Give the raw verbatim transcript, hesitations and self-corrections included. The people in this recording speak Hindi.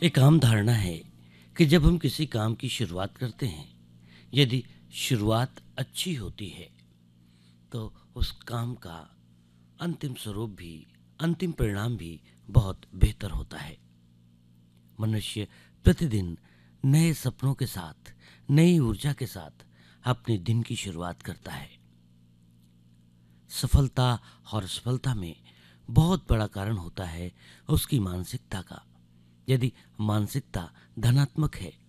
एक आम धारणा है कि जब हम किसी काम की शुरुआत करते हैं, यदि शुरुआत अच्छी होती है तो उस काम का अंतिम स्वरूप भी, अंतिम परिणाम भी बहुत बेहतर होता है। मनुष्य प्रतिदिन नए सपनों के साथ, नई ऊर्जा के साथ अपने दिन की शुरुआत करता है। सफलता और असफलता में बहुत बड़ा कारण होता है उसकी मानसिकता का। यदि मानसिकता धनात्मक है